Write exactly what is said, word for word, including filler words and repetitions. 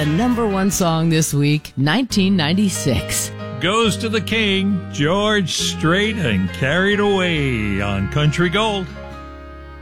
the number one song this week, nineteen ninety-six. Goes to the king, George Strait and Carried Away on Country Gold.